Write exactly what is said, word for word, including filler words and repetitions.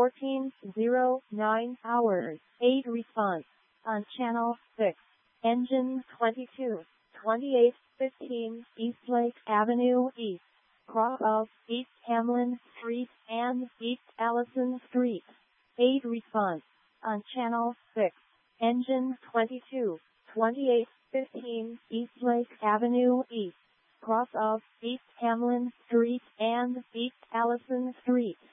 fourteen oh nine hours. eight response on channel six. Engine twenty-two, twenty-eight fifteen Eastlake Avenue East, cross of East Hamlin Street and East Allison Street. eight response on channel six. Engine twenty-two, twenty-eight fifteen Eastlake Avenue East, cross of East Hamlin Street and East Allison Street.